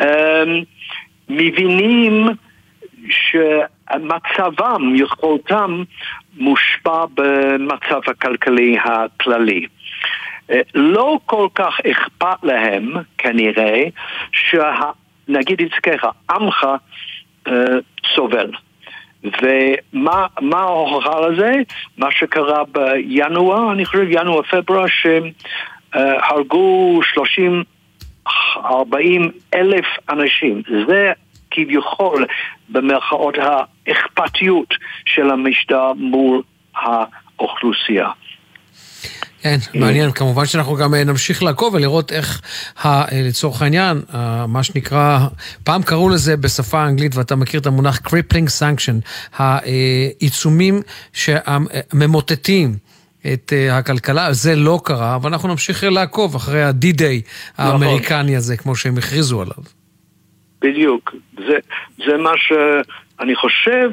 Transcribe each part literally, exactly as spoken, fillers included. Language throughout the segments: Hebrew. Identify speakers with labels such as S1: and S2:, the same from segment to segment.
S1: מבינים שמצבם, יכולתם, מושפע במצב הכלכלי הכללי. לא כל כך אכפת להם, כנראה, שנגיד את זה ככה, עמך סובל. ומה מה ההוכחה לזה? מה שקרה בינואר, אני חושב ינואר פברואר, שהרגו שלושים ארבעים אלף אנשים. זה כביכול במרכאות האכפתיות של המשטר מול האוכלוסייה.
S2: כן, מעניין. כמובן שאנחנו גם נמשיך לעקוב ולראות איך, לצורך העניין, מה שנקרא, פעם קראו לזה בשפה האנגלית, ואתה מכיר את המונח crippling sanction, העיצומים שממוטטים את הכלכלה, זה לא קרה, אבל אנחנו נמשיך לעקוב אחרי ה-D-Day האמריקני הזה, כמו שהם הכריזו עליו.
S1: בדיוק. זה, זה מה שאני חושב,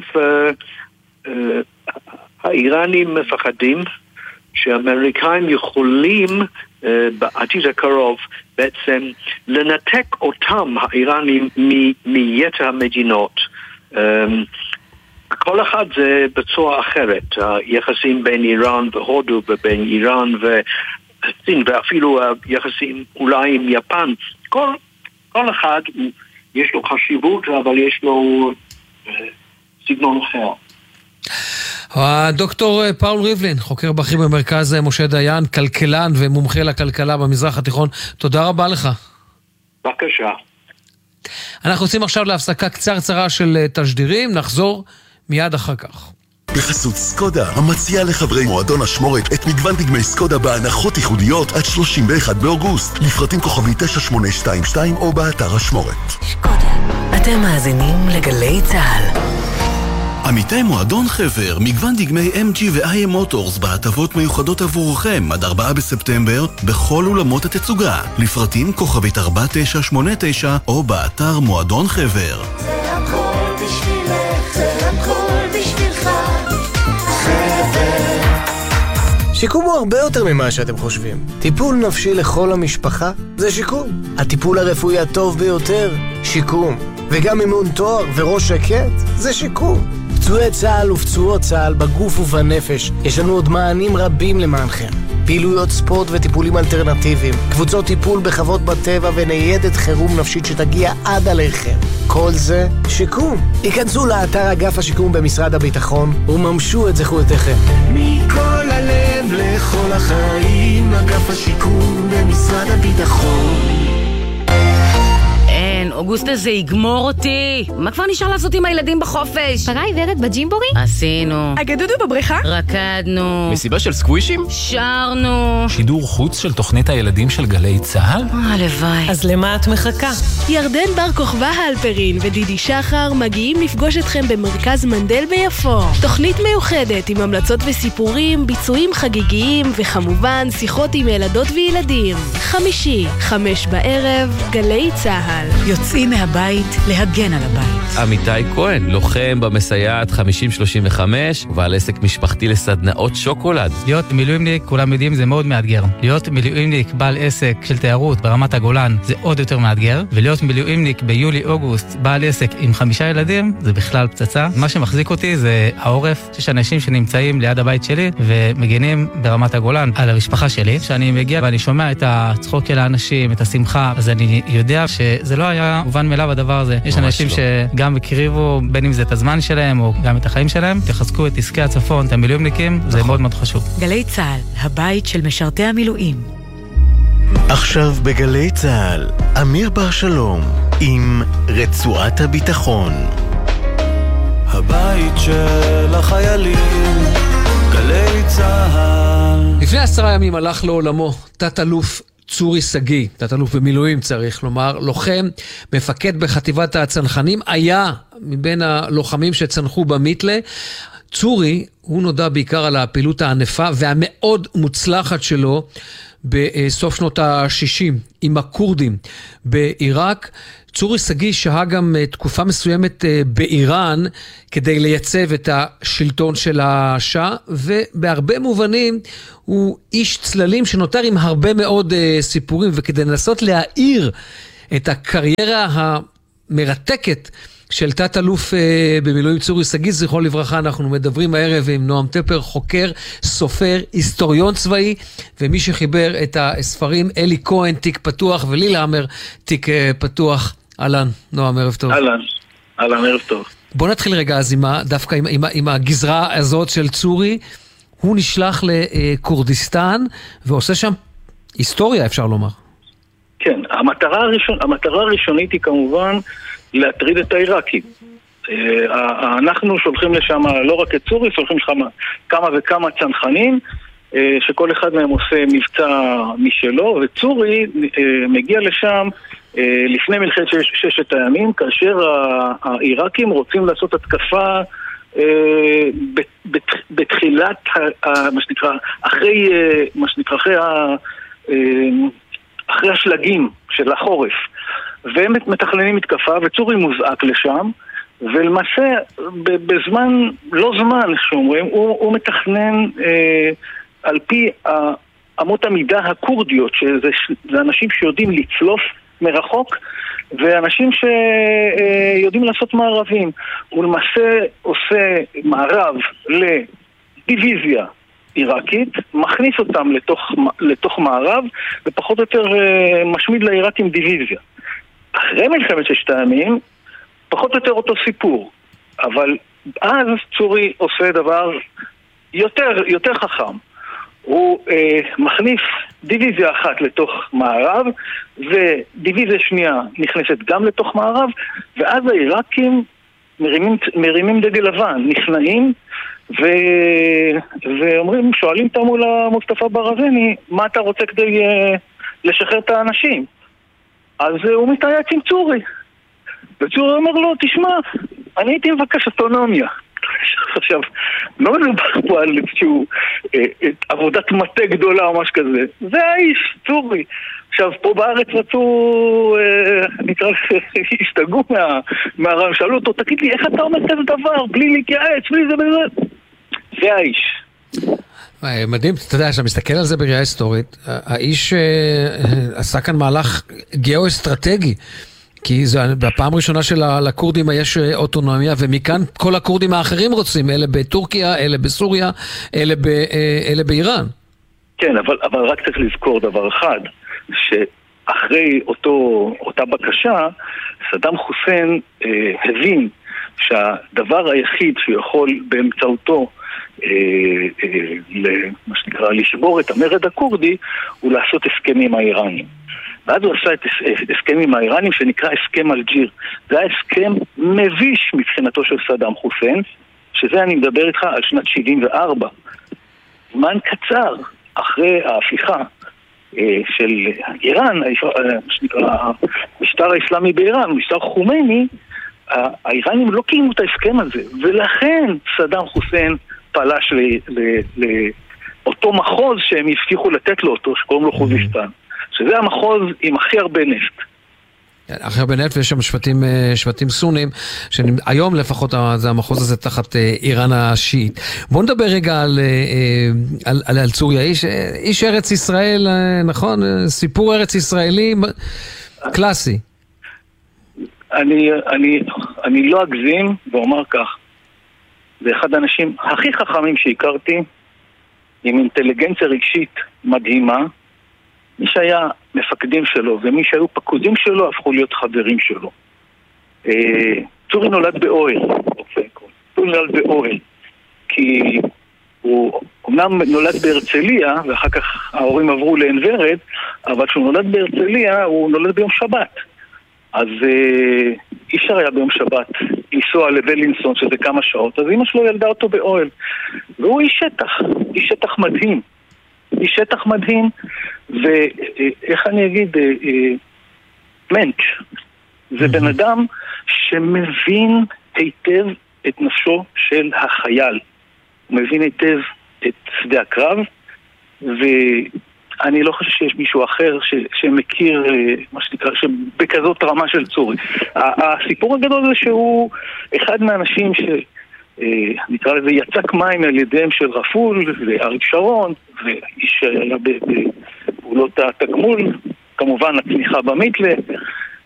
S1: האיראנים מפחדים, שהאמריקאים יכולים uh, בעתיד הקרוב בעצם לנתק אותם האיראנים מ- מיתר המדינות. Um, כל אחד זה בצורה אחרת, היחסים בין איראן והודו ובין איראן וסין, ואפילו היחסים אולי עם יפן. כל, כל אחד יש לו חשיבות, אבל יש לו uh, סגנון אחר.
S2: הדוקטור פאול ריבלין, חוקר בכיר במרכז משה דיין, כלכלן ומומחה לכלכלה במזרח התיכון, תודה רבה לך.
S1: בבקשה.
S2: אנחנו יוצאים עכשיו להפסקה קצרצרה של תשדירים, נחזור מיד אחר כך.
S3: בחסות סקודה, המציעה לחברי מועדון השמורת את מגוון דגמי סקודה בהנחות ייחודיות עד שלושים ואחד באוגוסט, לפרטים כוכבי תשע שמונה שתיים שתיים או באתר השמורת.
S4: סקודה, אתם מאזינים לגלי צהל.
S3: עמיתי מועדון חבר, מגוון דגמי אם ג'י ו-איי אם Motors בהטבות מיוחדות עבורכם עד ארבעה בספטמבר בכל אולמות התצוגה. לפרטים כוכבית ארבע תשע שמונה תשע או באתר מועדון חבר.
S5: זה הכל בשבילך, זה הכל בשבילך, חבר.
S6: שיקום הוא הרבה יותר ממה שאתם חושבים. טיפול נפשי לכל המשפחה זה שיקום. הטיפול הרפואי הטוב ביותר, שיקום. וגם אימון תואר וראש שקט זה שיקום. פצועי צה"ל ופצועות צה"ל בגוף ובנפש, יש לנו עוד מענים רבים למענכם. פעילויות ספורט וטיפולים אלטרנטיביים, קבוצות טיפול בחוות בטבע וניידת חירום נפשית שתגיע עד עליכם. כל זה שיקום. היכנסו לאתר אגף השיקום במשרד הביטחון וממשו את זכויותיכם.
S5: מכל הלב לכל החיים, אגף השיקום במשרד הביטחון.
S7: אין, אוגוסט הזה יגמור אותי. מה כבר נשאר לעשות עם הילדים בחופש?
S8: פרה עיוורת בג'ימבורי?
S7: עשינו.
S8: אגדודו בבריכה?
S7: רקדנו.
S9: מסיבה של סקווישים?
S7: שרנו.
S9: שידור חוץ של תוכנית הילדים של גלי צהל?
S7: הלוואי.
S8: אז למה את מחכה?
S10: ירדן בר כוכבא האלפרין ודידי שחר מגיעים לפגוש אתכם במרכז מנדל ביפו. תוכנית מיוחדת עם המלצות וסיפורים, ביצועים חגיגיים וכמובן שיחות עם ילדות וילדים. חמישי, חמש בערב, גלי צהל.
S8: יוצאים מהבית להגן על הבית.
S11: עמיתי כהן, לוחם במסייעת חמישים שלושים וחמש ובעל עסק משפחתי לסדנאות שוקולד.
S12: להיות מילואימניק, כולם יודעים, זה מאוד מאתגר. להיות מילואימניק בעל עסק של תיירות ברמת הגולן זה עוד יותר מאתגר, ולהיות מילואימניק ביולי-אוגוסט בעל עסק עם חמישה ילדים זה בכלל פצצה. מה שמחזיק אותי זה העורף, שיש אנשים שנמצאים ליד הבית שלי ומגינים ברמת הגולן על המשפחה שלי. כשאני מגיע ואני שומע את הצחוק של האנשים, את השמחה, אז אני יודע שזה לא היה מובן מאליו הדבר הזה. יש אנשים לא. שגם הקריבו, בין אם זה את הזמן שלהם או גם את החיים שלהם, תחזקו את עסקי הצפון, את המילואימניקים, זה מאוד מאוד חשוב.
S8: גלי צהל, הבית של משרתי המילואים.
S3: עכשיו בגלי צהל, אמיר בר שלום עם רצועת הביטחון.
S13: הבית של החיילים, גלי צהל.
S2: לפני עשרה ימים הלך לעולמו תת אלוף צורי סגי, תת אלוף במילואים צריך לומר, לוחם, מפקד בחטיבת הצנחנים, היה מבין הלוחמים שצנחו במיתלה. צורי, הוא נודע בעיקר על הפעילות הענפה והמאוד מוצלחת שלו בסוף שנות ה-שישים עם הקורדים בעיראק. צורי סגי שהה גם תקופה מסוימת באיראן כדי לייצב את השלטון של השאה, ובהרבה מובנים הוא איש צללים שנותר עם הרבה מאוד סיפורים, וכדי לנסות להאיר את הקריירה המרתקת של תת-אלוף אה, במילואים צורי שגיא, זכרו לברכה. אנחנו מדברים הערב עם נועם טפר, חוקר, סופר, היסטוריון צבאי, ומי שחיבר את הספרים, אלי כהן, תיק פתוח, וליל עמר, תיק אה, פתוח. אהלן, נועם, ערב טוב.
S14: אהלן, אהלן, ערב טוב.
S2: בוא נתחיל רגע אז עם, דווקא עם, עם, עם הגזרה הזאת של צורי. הוא נשלח לקורדיסטן, ועושה שם היסטוריה, אפשר לומר.
S14: כן, המטרה, הראשון, המטרה הראשונית היא כמובן להטריד את העיראקים. אנחנו שולחים לשם לא רק את צורי, שולחים לשם כמה וכמה צנחנים, שכל אחד מהם עושה מבצע משלו, וצורי מגיע לשם לפני מלחמת שש, ששת הימים, כאשר העיראקים רוצים לעשות התקפה בתחילת, מה שנקרא, אחרי, מה שנקרא, אחרי ה... אחרי השלגים של החורף, והם מתכננים מתקפה, וצורי מוזעק לשם, ולמעשה בזמן, לא זמן שאומרים, הוא, הוא מתכנן אה, על פי אמות המידה הקורדיות, שזה זה אנשים שיודעים לצלוף מרחוק, ואנשים שיודעים לעשות מערבים. הוא למעשה עושה מערב לדיוויזיה עיראקית, מכניס אותם לתוך, לתוך מערב, ופחות או יותר משמיד לעיראקים דיוויזיה. אחרי מלחמת ששת הימים, פחות או יותר אותו סיפור. אבל אז צורי עושה דבר יותר, יותר חכם. הוא אה, מכניס דיוויזיה אחת לתוך מערב, ודיוויזיה שנייה נכנסת גם לתוך מערב, ואז העיראקים מרימים, מרימים דגל לבן, נכנעים, ו... ואומרים, שואלים אותם מול מוסטפא ברזני, מה אתה רוצה כדי uh, לשחרר את האנשים? אז uh, הוא מתייעץ עם צורי. וצורי אומר לו, תשמע, אני הייתי מבקש אוטונומיה. עכשיו, לא מדובר פה על איזשהו אה, עבודת מטה גדולה או משהו כזה. זה האיש, צורי. עכשיו, פה בארץ רצו, אה, נקרא, השתגעו מה, מהרעיון, שאלו אותו, תגיד לי, איך אתה אומר כזה דבר? בלי להתייעץ, בלי זה בזה. זה האיש.
S2: מדהים, אתה יודע, כשאתה מסתכל על זה בראייה היסטורית, האיש עשה כאן מהלך גיאו-אסטרטגי, כי זה בפעם ראשונה שלקורדים יש אוטונומיה, ומכאן כל הקורדים האחרים רוצים, אלה בטורקיה, אלה בסוריה, אלה, ב, אלה באיראן.
S14: כן, אבל, אבל רק צריך לזכור דבר אחד, שאחרי אותו, אותה בקשה, סדאם חוסיין אה, הבין שהדבר היחיד שיכול באמצעותו אה, אה, מה שנקרא, לשבור את המרד הקורדי, הוא לעשות הסכמים האיראנים. ואז הוא עשה את הסכם עם האיראנים שנקרא הסכם אלג'יר. זה היה הסכם מביש מבחינתו של סדאם חוסיין, שזה אני מדבר איתך על שנת שבעים וארבע. זמן קצר אחרי ההפיכה של איראן, שנקרא המשטר האסלאמי באיראן, משטר חומייני, האיראנים לא קיימו את ההסכם הזה, ולכן סדאם חוסיין פלש לאותו מחוז שהם הבטיחו לתת לו אותו, שקוראים לו חוזיסטן. שזה המחוז עם הכי הרבה נפט.
S2: הכי הרבה נפט, ויש שם שבטים, שבטים סונים, שהיום לפחות זה המחוז הזה תחת איראן השיעית. בואו נדבר רגע על, על, על, על צוריה, איש, איש ארץ ישראל, נכון? סיפור ארץ ישראלי קלאסי.
S14: אני, אני, אני לא אגזים ואומר כך, זה אחד האנשים הכי חכמים שהכרתי, עם אינטליגנציה רגשית מדהימה, מי שהיה מפקדים שלו ומי שהיו פקודים שלו הפכו להיות חברים שלו. צורי נולד באוהל, צורי נולד באוהל, כי הוא אמנם נולד בהרצליה, ואחר כך ההורים עברו לעין ורד, אבל כשהוא נולד בהרצליה, הוא נולד ביום שבת. אז אי אפשר היה ביום שבת לנסוע לבלינסון, שזה כמה שעות, אז אמא שלו ילדה אותו באוהל. והוא איש שטח, איש שטח מדהים. איש שטח מדהים, ואיך אני אגיד, מנץ'. זה בן אדם שמבין היטב את נפשו של החייל. הוא מבין היטב את שדה הקרב, ואני לא חושב שיש מישהו אחר ש, שמכיר, מה שנקרא, שבכזאת רמה של צורי. הסיפור הגדול זה שהוא אחד מהאנשים ש... נקרא לזה יצק מים על ידיהם של רפול ואריק שרון, ואיש היה בפעולות התגמול, כמובן הצמיחה במיתלה,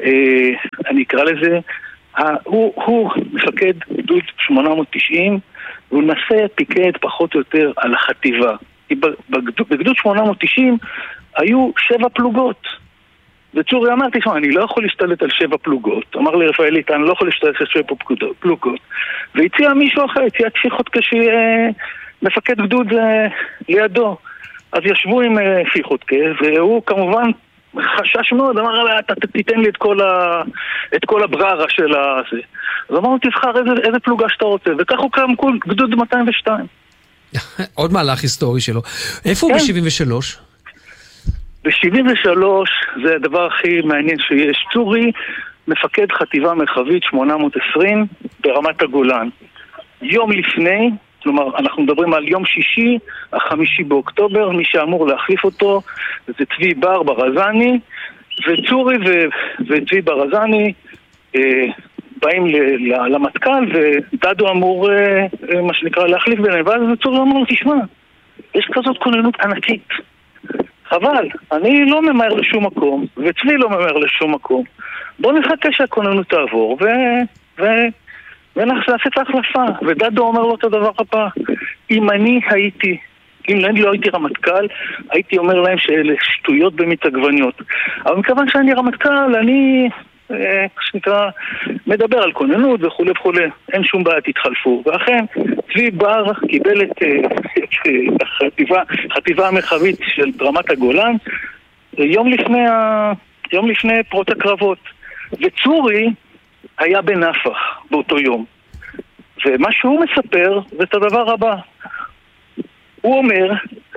S14: אני אקרא לזה, הוא, הוא מפקד גדוד שמונה מאות תשעים, והוא למעשה פיקד פחות או יותר על החטיבה. בגדוד, בגדוד שמונה מאות תשעים היו שבע פלוגות. וצורי אמר, תשמע, אני לא יכול להשתלט על שבע פלוגות. אמר לי רפאל איתן, אני לא יכול להשתלט על שבע פלוגות. והציע מישהו אחר, הציע פיחותקה שיהיה מפקד גדוד לידו. אז ישבו עם פיחותקה, והוא כמובן חשש מאוד, אמר לה, אתה תיתן לי את כל, ה... את כל הבררה של הזה. אז אמרנו, תבחר איזה, איזה פלוגה שאתה רוצה, וכך הוא קם גדוד מאתיים ושתיים.
S2: עוד מהלך היסטורי שלו. איפה הוא ב-שבעים ושלוש?
S14: ב-שבעים ושלוש זה הדבר הכי מעניין שיש. צורי מפקד חטיבה מרחבית שמונה מאות עשרים ברמת הגולן. יום לפני, כלומר אנחנו מדברים על יום שישי, החמישי באוקטובר, מי שאמור להחליף אותו זה צבי בר ברזני, וצורי ו- וצבי ברזני אה, באים ל- למטכ"ל, ודדו אמור אה, מה שנקרא להחליף ביניהם, ואז צורי אמר, תשמע, יש כזאת כוננות ענקית, אבל אני לא ממהר לשום מקום, וצבי לא ממהר לשום מקום, בוא נחכה שהכוננות תעבור ו... ו... ונעשה את ההחלפה. ודדו אומר לו את הדבר הבא, אם אני הייתי, אם אני לא הייתי רמטכ"ל, הייתי אומר להם שאלה שטויות במתגווניות. אבל מכיוון שאני רמטכ"ל, אני אה, שנקרא, מדבר על כוננות וכו' וכו', אין שום בעיה, תתחלפו. ואכן, צבי בר קיבל את, אה, את החטיבה, חטיבה המרחבית של רמת הגולן, יום לפני, ה, יום לפני פרוץ הקרבות. וצורי היה בנפח באותו יום. ומה שהוא מספר זה את הדבר הבא. הוא אומר,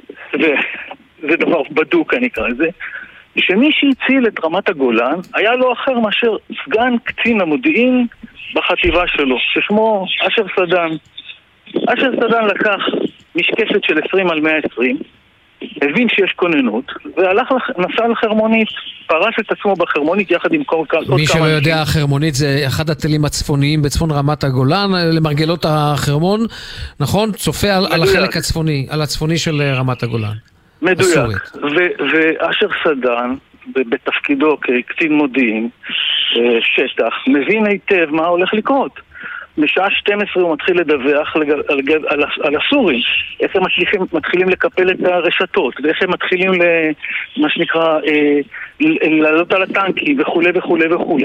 S14: וזה דבר בדוק אני אקרא לזה, שמי שהציל את רמת הגולן היה לו אחר מאשר סגן קצין המודיעין בחטיבה שלו, ששמו אשר סדן. אשר סדן לקח משקפת של עשרים על מאה ועשרים, הבין שיש כוננות, והלך, נסע לחרמונית, פרס את עצמו בחרמונית יחד עם כל כמה...
S2: מי שלא יודע, החרמונית זה אחד הטילים הצפוניים בצפון רמת הגולן, למרגלות החרמון, נכון? צופה על, על החלק הצפוני, על הצפוני של רמת הגולן.
S14: מדויק. ואשר סדן, בתפקידו כקצין מודיעין, שטח, מבין היטב מה הולך לקרות. בשעה שתים עשרה הוא מתחיל לדווח על, על, על, על הסורים, איך הם מתחילים, מתחילים לקפל את הרשתות, ואיך הם מתחילים למה שנקרא אה, לעלות על הטנקים וכו' וכו' וכו'.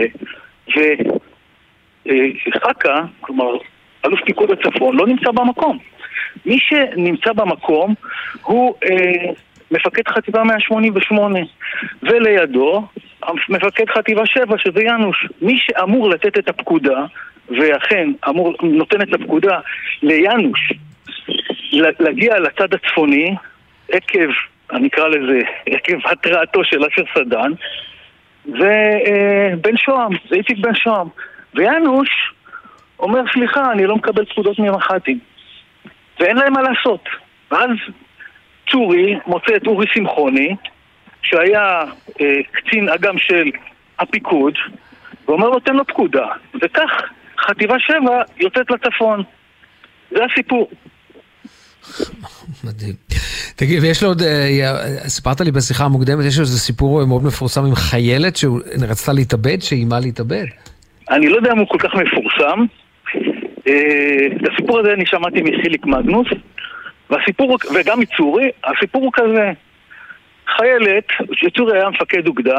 S14: וחכה, כלומר אלוף פיקוד הצפון, לא נמצא במקום. מי שנמצא במקום הוא אה, מפקד חטיבה מאה שמונים ושמונה, ולידו מפקד חטיבה שבע שזה ינוש. מי שאמור לתת את הפקודה ואכן אמור, נותן את הפקודה לינוש להגיע לצד הצפוני עקב, אני אקרא לזה, עקב התרעתו של אשר סדן, ובן שוהם, זה איציק בן שוהם. וינוש אומר, סליחה, אני לא מקבל פקודות ממח"טים, ואין להם מה לעשות. ואז צורי מוצא את אורי שמחוני, שהיה אה, קצין אג"ם של הפיקוד, ואומר לו, תן לו פקודה. וכך חטיבה שבע יוצאת לצפון. זה הסיפור.
S2: מדהים. תגיד, ויש לו עוד, סיפרת לי בשיחה המוקדמת, יש לו איזה סיפור מאוד מפורסם עם חיילת שרצתה להתאבד, שאימה להתאבד?
S14: אני לא יודע אם הוא כל כך מפורסם. את הסיפור הזה אני שמעתי מחיליק מגנוס, והסיפור, וגם מצורי, הסיפור הוא כזה. חיילת, שצורי היה מפקד אוגדה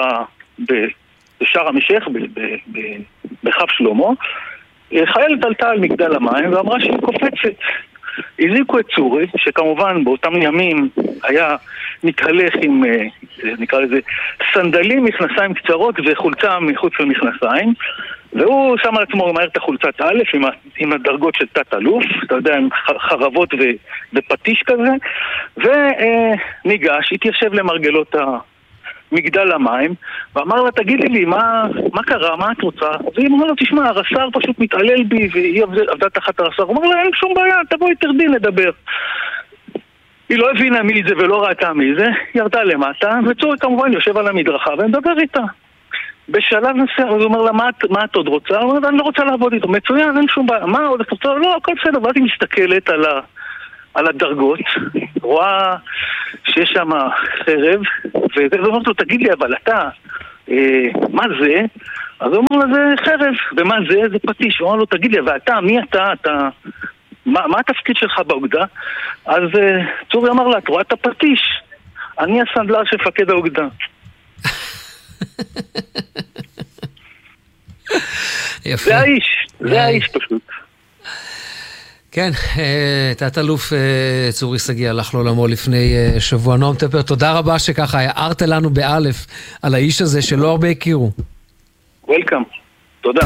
S14: בשער המשך, בחף שלמה, חיילת עלתה על מגדל המים ואמרה שהיא קופצת. הזיקו את צורי, שכמובן באותם ימים היה מתהלך עם, נקרא לזה, סנדלים, מכנסיים קצרות וחולצה מחוץ למכנסיים, והוא שם על עצמו מהר את החולצת א' עם, עם הדרגות של תת אלוף, אתה יודע, עם חרבות ו, ופטיש כזה, וניגש, התיישב למרגלות מגדל המים, ואמר לה, תגידי לי, מה, מה קרה, מה את רוצה? והיא אמרה לו, תשמע, הרס"ר פשוט מתעלל בי, והיא עבדה תחת הרס"ר. הוא אמר לה, אין שום בעיה, תבואי תרדי לדבר. היא לא הבינה מי זה ולא ראתה מי זה, ירדה למטה, וצורי כמובן יושב על המדרכה ומדבר איתה. בשלב מסוים, הוא אומר לה, מה, מה את עוד רוצה? הוא אומר, אני לא רוצה לעבוד איתו. מצוין, אין שום בעיה. מה עוד את רוצה? לא, הכל בסדר. ואז היא מסתכלת על ה... על הדרגות, רואה שיש שם חרב, ואומרת לו, תגיד לי, אבל אתה, מה זה? אז הוא אומר לו, זה חרב, ומה זה? זה פטיש. הוא אומר לו, תגיד לי, ואתה, מי אתה? אתה... מה, מה התפקיד שלך באוגדה? אז צורי אמר לה, את רואה את הפטיש? אני הסנדלר של מפקד האוגדה.
S2: יפה.
S14: זה האיש, זה האיש פשוט.
S2: כן, תת-אלוף צורי שגיא הלך לעולמו לפני שבוע. נועם טפר, תודה רבה שככה הערת לנו באלף על האיש הזה שלא הרבה הכירו.
S14: וולקאם, תודה.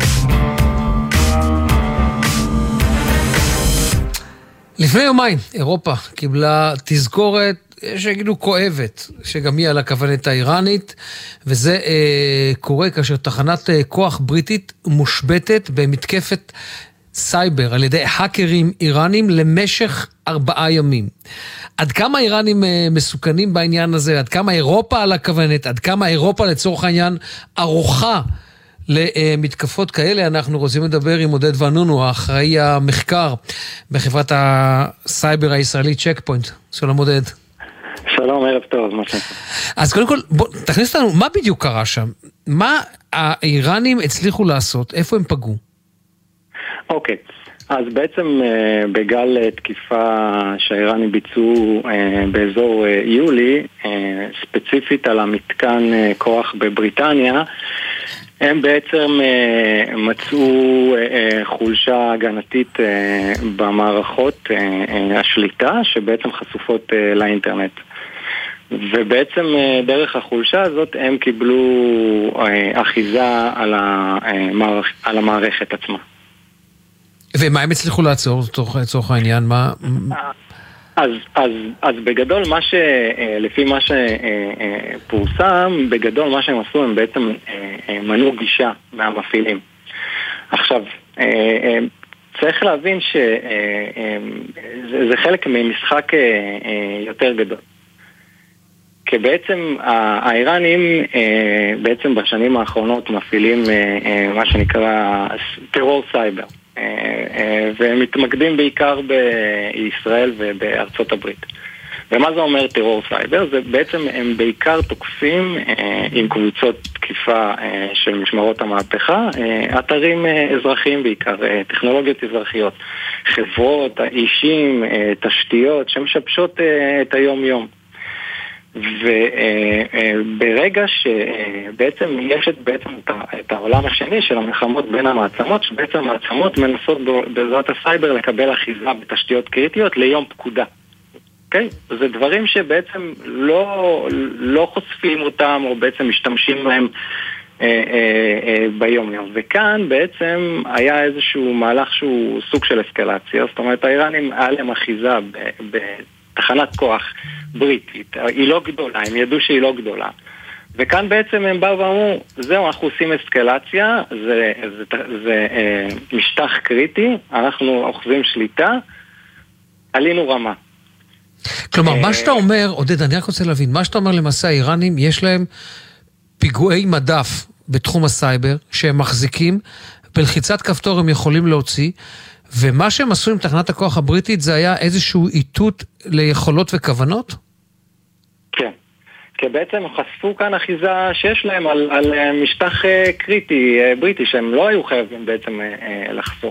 S2: לפני יומיים אירופה קיבלה תזכורת שיגידו כואבת, שגם היא על הכוונת האיראנית, וזה אה, קורה כאשר תחנת אה, כוח בריטית מושבתת במתקפת סייבר על ידי האקרים איראנים למשך ארבעה ימים. עד כמה איראנים אה, מסוכנים בעניין הזה, עד כמה אירופה על הכוונת, עד כמה אירופה לצורך העניין ערוכה למתקפות כאלה, אנחנו רוצים לדבר עם עודד ונונו, האחראי המחקר בחברת הסייבר הישראלית צ'ק פוינט. שלום עודד.
S15: שלום, ערב טוב, מה שאתה.
S2: אז קודם כל, בוא, תכניס לנו, מה בדיוק קרה שם? מה האיראנים הצליחו לעשות? איפה הם פגעו?
S15: אוקיי, אז בעצם בגל תקיפה שהאיראנים ביצעו באזור יולי, ספציפית על המתקן כוח בבריטניה, הם בעצם uh, מצאו uh, חולשה הגנתית uh, במערכות uh, uh, השליטה שבעצם חשופות uh, לאינטרנט. ובעצם uh, דרך החולשה הזאת הם קיבלו uh, אחיזה על, המערכ... על המערכת עצמה.
S2: ומה הם הצליחו לעצור לצורך העניין? מה...
S15: אז, אז, אז בגדול מה ש, לפי מה שפורסם, בגדול מה שהם עשו הם בעצם מנעו גישה מהמפעילים. עכשיו, צריך להבין שזה חלק ממשחק יותר גדול. כי בעצם האיראנים בעצם בשנים האחרונות מפעילים מה שנקרא טרור סייבר. והם מתמקדים בעיקר בישראל ובארצות הברית. ומה זה אומר טרור סייבר? זה בעצם הם בעיקר תוקפים עם קבוצות תקיפה של משמרות המהפכה, אתרים אזרחיים בעיקר, טכנולוגיות אזרחיות, חברות, אישים, תשתיות שמשבשות את היום יום. וברגע שבעצם יש בעצם את העולם השני של המלחמות בין המעצמות, שבעצם המעצמות מנסות בעזרת הסייבר לקבל אחיזה בתשתיות קריטיות ליום פקודה. אוקיי? זה דברים שבעצם לא, לא חושפים אותם או בעצם משתמשים בהם ביום יום. וכאן בעצם היה איזשהו מהלך שהוא סוג של אסקלציה, זאת אומרת האיראנים היה להם אחיזה ב... תחנת כוח בריטית, היא לא גדולה, הם ידעו שהיא לא גדולה. וכאן בעצם הם באו ואמרו, זהו, אנחנו עושים אסקלציה, זה, זה, זה, זה אה, משטח קריטי, אנחנו אוחזים שליטה, עלינו רמה.
S2: כלומר, מה שאתה אומר, עודד, אני רק רוצה להבין, מה שאתה אומר למעשה האיראנים, יש להם פיגועי מדף בתחום הסייבר, שהם מחזיקים, בלחיצת כפתור הם יכולים להוציא, ומה שהם עשו עם תחנת הכוח הבריטית זה היה איזשהו איתות ליכולות וכוונות?
S15: כן, כי בעצם חשפו כאן אחיזה שיש להם על, על משטח קריטי בריטי שהם לא היו חייבים בעצם לחשוף.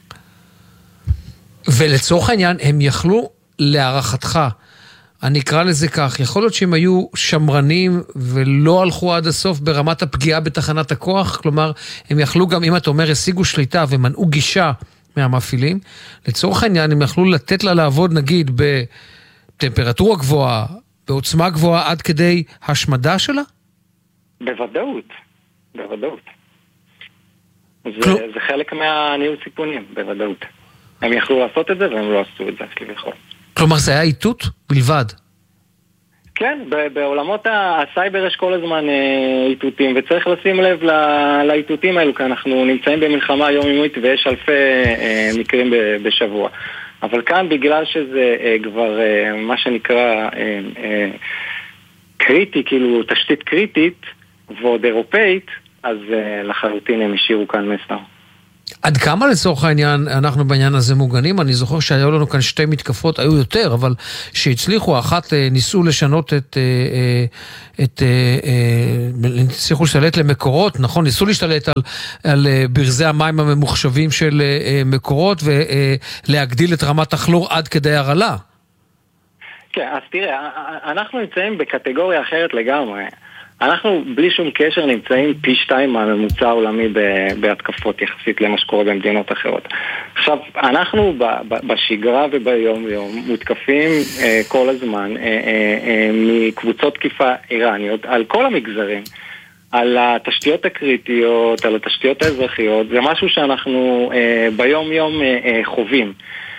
S2: ולצורך העניין הם יכלו להערכתך, אני אקרא לזה כך, יכול להיות שהם היו שמרנים ולא הלכו עד הסוף ברמת הפגיעה בתחנת הכוח, כלומר הם יכלו גם אם אתה אומר השיגו שליטה ומנעו גישה מהמפעילים, לצורך העניין הם יכלו לתת לה לעבוד נגיד בטמפרטורה גבוהה, בעוצמה גבוהה עד כדי השמדה שלה?
S15: בוודאות, בוודאות. זה, זה חלק מהניהול סיכונים, בוודאות. הם יכלו לעשות את זה והם לא עשו את זה, כביכול.
S2: כלומר זה היה איתות בלבד?
S15: כן, בעולמות הסייבר יש כל הזמן איתותים, וצריך לשים לב לאיתותים האלו, כי אנחנו נמצאים במלחמה יומיומית ויש אלפי מקרים בשבוע. אבל כאן בגלל שזה כבר מה שנקרא קריטי, כאילו תשתית קריטית ועוד אירופאית, אז לחלוטין הם השאירו כאן מסר.
S2: עד כמה לצורך העניין אנחנו בעניין הזה מוגנים? אני זוכר שהיו לנו כאן שתי מתקפות, היו יותר, אבל שהצליחו, אחת ניסו לשנות את, את, הצליחו להשתלט למקורות, נכון, ניסו להשתלט על, על ברזי המים הממוחשבים של מקורות, ולהגדיל את רמת הכלור עד כדי הרעלה.
S15: כן, אז תראה, אנחנו נמצאים בקטגוריה אחרת לגמרי. אנחנו בלי שום קשר נמצאים פי שתיים מהממוצע העולמי בהתקפות יחסית למה שקורה במדינות אחרות. עכשיו, אנחנו בשגרה וביום יום מותקפים כל הזמן מקבוצות תקיפה איראניות על כל המגזרים, על התשתיות הקריטיות, על התשתיות האזרחיות. זה משהו שאנחנו ביום יום חווים.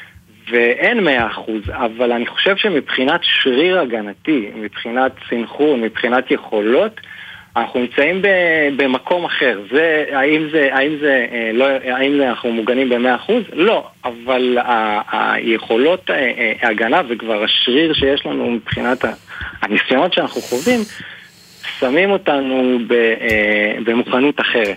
S15: ואין מאה אחוז, אבל אני חושב שמבחינת שריר הגנתי, מבחינת סינכרון, מבחינת יכולות, אנחנו נמצאים במקום אחר. זה, האם זה, האם זה, לא, האם זה אנחנו מוגנים ב-מאה אחוז? לא, אבל היכולות ההגנה וכבר השריר שיש לנו מבחינת הניסיונות שאנחנו חווים, שמים אותנו במוכנות אחרת.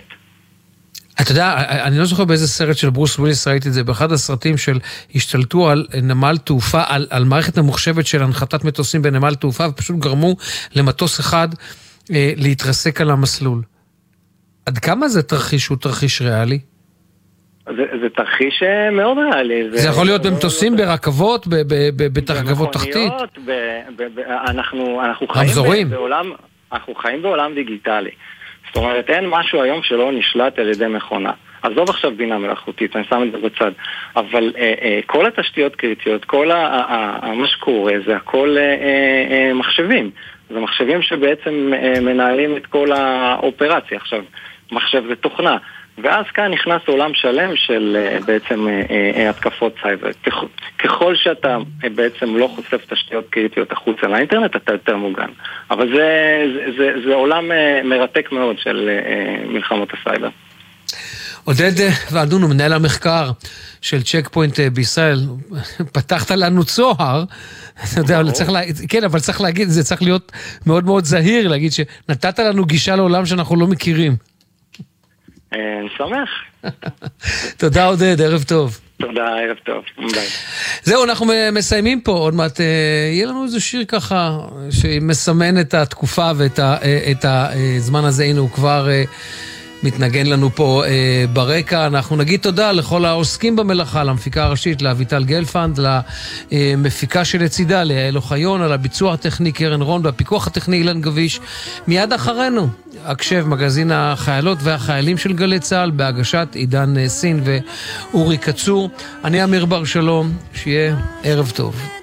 S2: אתה יודע, אני לא זוכר באיזה סרט של ברוס וויליס ראיתי את זה, באחד הסרטים של השתלטו על נמל תעופה, על, על מערכת ממוחשבת של הנחתת מטוסים בנמל תעופה, ופשוט גרמו למטוס אחד אה, להתרסק על המסלול. עד כמה זה תרחיש הוא תרחיש ריאלי?
S15: זה, זה תרחיש מאוד ריאלי.
S2: זה, זה יכול להיות במטוסים, ברכבות, ברכבות תחתית?
S15: ב, ב, ב, אנחנו, אנחנו חיים בעולם, אנחנו חיים בעולם דיגיטלי. זאת אומרת, אין משהו היום שלא נשלט על ידי מכונה. עזוב עכשיו בינה מלאכותית, אני שם את זה בצד. אבל אה, אה, כל התשתיות קריטיות, כל ה, ה, ה, מה שקורה, זה הכל אה, אה, מחשבים. זה מחשבים שבעצם אה, מנהלים את כל האופרציה. עכשיו, מחשב זה תוכנה. ואז כאן נכנס עולם שלם של uh, בעצם uh, uh, התקפות סייבר. ככל, ככל שאתה uh, בעצם לא חושף תשתיות קריטיות החוצה לאינטרנט, אתה יותר מוגן. אבל זה, זה, זה, זה עולם uh, מרתק מאוד של uh, מלחמות הסייבר.
S2: עודד ועדונו, מנהל המחקר של צ'ק פוינט בישראל, פתחת לנו צוהר, אתה יודע, אבל צריך לה... כן, אבל צריך להגיד, זה צריך להיות מאוד מאוד זהיר, להגיד שנתת לנו גישה לעולם שאנחנו לא מכירים.
S15: אני שמח.
S2: תודה עודד, ערב טוב.
S15: תודה, ערב טוב. ביי.
S2: זהו, אנחנו מסיימים פה, עוד מעט יהיה לנו איזה שיר ככה שמסמן את התקופה ואת הזמן הזה, הנה הוא כבר מתנגן לנו פה ברקע. אנחנו נגיד תודה לכל העוסקים במלאכה, למפיקה הראשית, לאביטל גלפנד, למפיקה שלצידה, ליעל אוחיון, על הביצוע הטכני קרן רון, והפיקוח הטכני אילן גביש. מיד אחרינו הקשב, מגזין החיילות והחיילים של גלי צהל, בהגשת עידן סין ואורי קצור. אני אמיר בר שלום, שיהיה ערב טוב.